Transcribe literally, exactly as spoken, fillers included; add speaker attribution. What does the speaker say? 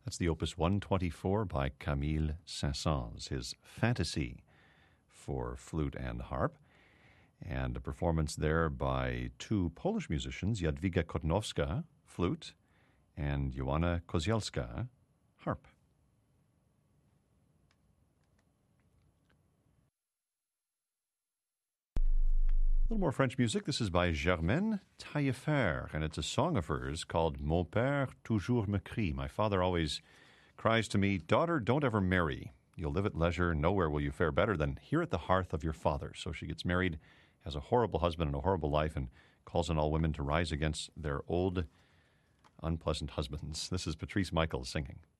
Speaker 1: That's the Opus one twenty-four by Camille Saint-Saëns, his Fantasy for flute and harp. And a performance there by two Polish musicians, Jadwiga Kotnowska, flute, and Joanna Kozielska, harp. A little more French music. This is by Germaine Taillefer, and it's a song of hers called Mon père toujours me crie. My father always cries to me, daughter, don't ever marry. You'll live at leisure. Nowhere will you fare better than here at the hearth of your father. So she gets married, has a horrible husband and a horrible life, and calls on all women to rise against their old, unpleasant husbands. This is Patrice Michaels singing.